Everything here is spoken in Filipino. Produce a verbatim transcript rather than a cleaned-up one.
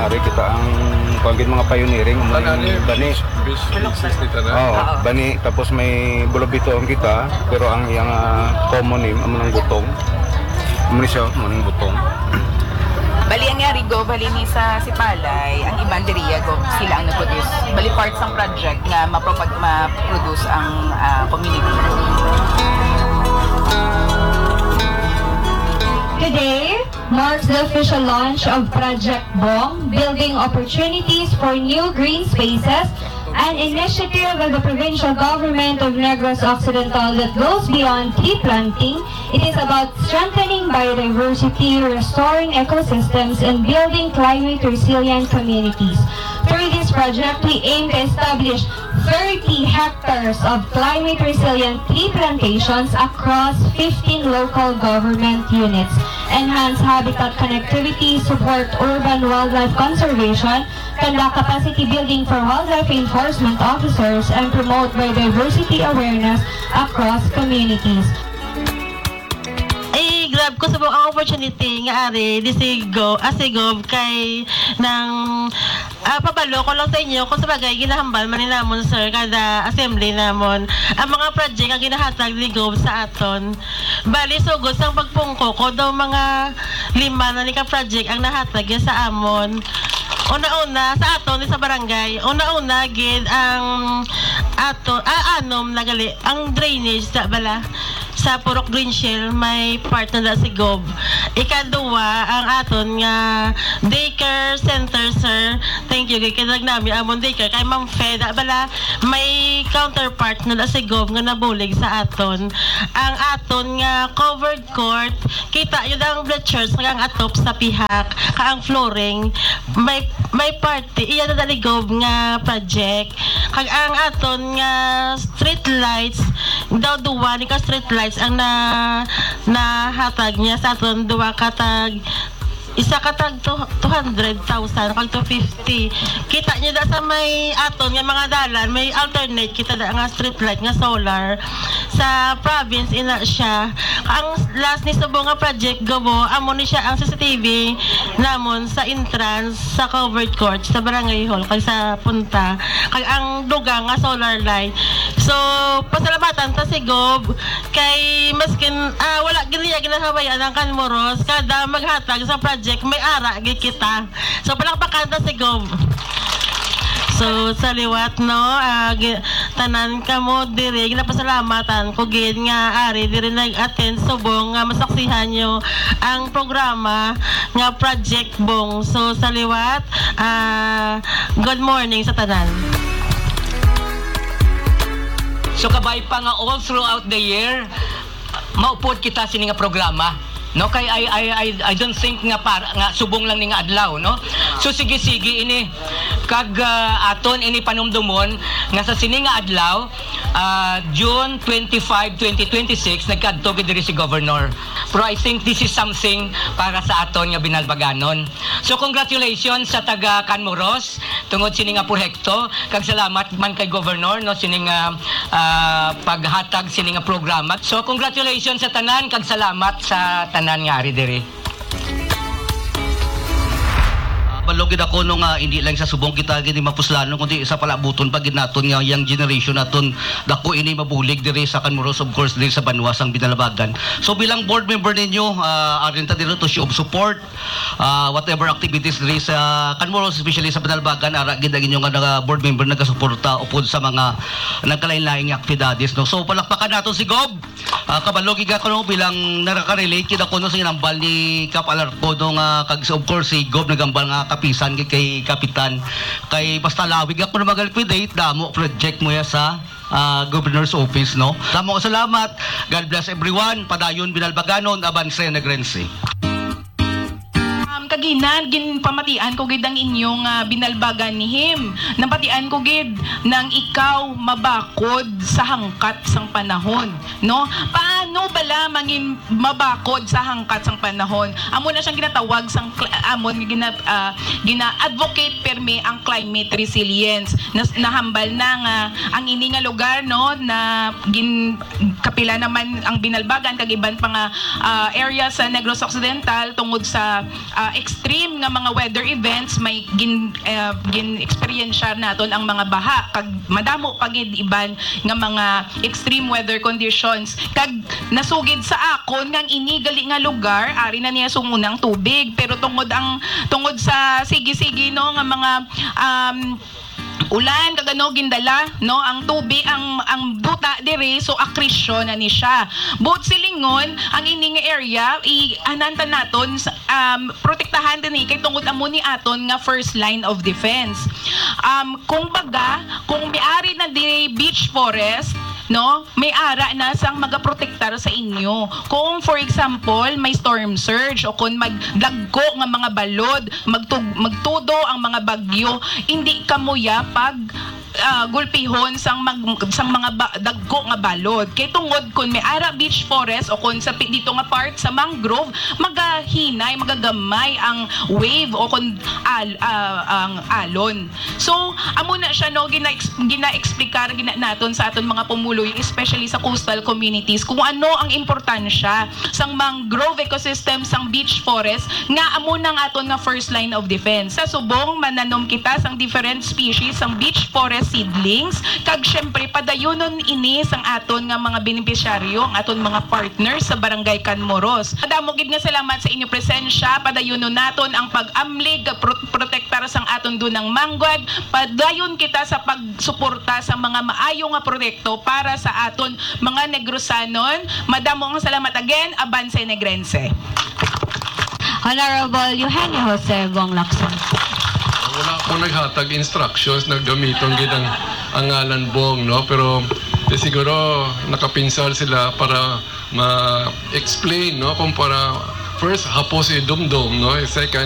ari kita ang kuwagin mga pioneering mo bani. Oh, bani tapos may bulobito ang kita pero ang iyang uh, common name amo nang butong. Amo ni siya mo nang butong. Bali ang nga Rigo, bali ni sa Sipalay, ang ibang diriya go sila ang nag-produce. Bali parts ng project nga mapropag ma-produce ang uh, community. Today marks the official launch of Project Bong, Building Opportunities for New Green Spaces, an initiative of the provincial government of Negros Occidental that goes beyond tree planting. It is about strengthening biodiversity, restoring ecosystems, and building climate-resilient communities. Through this project, we aim to establish thirty hectares of climate-resilient tree plantations across fifteen local government units, enhance habitat connectivity, support urban wildlife conservation, conduct capacity building for wildlife enforcement officers, and promote biodiversity awareness across communities. Ay, grab ko sa ang opportunity nga ari, di sigo, asigov kay ng uh, pabalo ko lang sa inyo kung sa bagay ginahambal man namon sir kada assembly namon ang mga project ang ginahatag ni Gov sa aton. Bali sugod sang pagpungko ko daw mga lima na ni ka project ang nahatag sa amon. Una-una sa aton sa barangay, una-una gid ang ato ah, anom nagali ang drainage sa bala sa Purok Green Shell may part na si Gov. Ikaduwa ang aton nga daycare center sir. Thank you kay kadag nami amon daycare kay Ma'am Fed bala may counterpart na si Gov nga nabulig sa aton. Ang aton nga covered court kita yun ang bleachers nga ang atop sa pihak ka ang flooring may may party iya na dali Gov nga project kag ang aton nga street lights daw duwa ni ka street lights ang na nahatag niya sa aton duwa katag isa katag two hundred thousand kag two fifty kita niyo da sa may aton nga mga dalan may alternate kita da nga street light nga solar sa province ina siya ang last ni subong nga project gabo amo ni siya ang C C T V namon sa entrance sa covered court sa barangay hall kag sa punta kag ang dugang nga solar light so pasalamatan ta si Gob kay maskin ah, wala giniya ginahawayan ang Kanmoros kada maghatag sa project may ara gid kita so palakpakan ta si Gob. So sa liwat no uh, tanan kamo diri ginapasalamatan ko gid nga ari diri nag-attend subong nga masaksihan nyo ang programa nga Project Bong. So sa liwat uh, good morning sa tanan. So kabay pa nga all throughout the year maupod kita sini nga programa. No kay I I I I don't think nga para nga subong lang ning adlaw no. So sige sige ini kag uh, aton ini panumdumon nga sa sini nga adlaw uh, June twenty-five, twenty twenty-six nagkadto gid diri si Governor. Pero I think this is something para sa aton nga binalbaganon. So congratulations sa taga Kanmoros tungod sini nga proyekto kag salamat man kay Governor no sini nga uh, paghatag sini nga programa. So congratulations sa tanan kag salamat sa tanan nga ari diri. Balogid ako nung uh, hindi lang sa subong kita gini mapuslano kundi sa palabuton pag naton nga young generation naton dako ini mabulig diri sa Kanmoros of course diri sa Banwas ang binalabagan. So bilang board member ninyo uh, arin ta diri to show of support uh, whatever activities diri sa Kanmoros especially sa Banalabagan ara gid ang inyo nga board member nagasuporta upod sa mga nagkalain-laing aktibidades no. So palakpakan nato si Gob. Uh, kabalogid ako no bilang naraka-relate kid ako no sa inambal ni Kap Alarco no nga kag of course si Gob nagambal nga kapisan kay kapitan kay basta lawig ako na mag-liquidate damo project mo ya sa uh, governor's office no. Damo salamat. God bless everyone. Padayon binalbaganon aban sa Negrense. Kaginan gin pamatian ko gid ang inyong uh, binalbagan ni him napatian ko gid nang ikaw mabakod sa hangkat sang panahon no paano bala mangin mabakod sa hangkat sang panahon amo na siyang ginatawag sang amon gina uh, gina-advocate permi ang climate resilience na, nahambal na nga ang ini nga lugar no na gin kapila naman ang binalbagan kag iban pa nga uh, area sa Negros Occidental tungod sa uh, extreme nga mga weather events may gin uh, gin experience naton ang mga baha kag madamo pagid iban nga mga extreme weather conditions kag nasugid sa akon nga ini gali nga lugar ari na niya sumunang tubig pero tungod ang tungod sa sige-sige no nga mga um, ulan kagano gindala no ang tubig ang ang duta dire so akrisyon na ni siya but silingon ang ining area i-ananta naton um, protektahan din kay tungod amo ni aton nga first line of defense um, kung baga kung may-ari na dire beach forest no may ara na sang magaprotektar sa inyo kung for example may storm surge o kung magdagko nga mga balod magtug magtudo ang mga bagyo hindi kamuya pag uh, gulpihon sang mag, sang mga ba, dagko nga balod kay tungod kun may ara beach forest o kun sa dito nga part sa mangrove magahinay magagamay ang wave o kun al, uh, ang alon so amo na siya no gina gina-explicar gina naton sa aton mga pumuloy especially sa coastal communities kung ano ang importansya sang mangrove ecosystem sang beach forest nga amo nang aton nga first line of defense sa subong mananom kita sang different species sang beach forest seedlings kag syempre padayunon ini sang aton nga mga benepisyaryo ang aton mga partners sa barangay Canmoros. Adamo gid nga salamat sa inyo presensya padayunon naton ang pag-amlig pro- protektar sang aton dunang manggwag padayon kita sa pagsuporta sa mga maayo nga proyekto para sa aton mga Negrosanon. Madamo nga salamat again. Avance Negrense. Honorable Eugenio Jose Bong Lacson. Wala akong naghatag instructions, naggamitong gid ang ang ngalan Bong, no? Pero eh, siguro nakapinsal sila para ma-explain, no? Kung para first hapos i dumdum, no? Second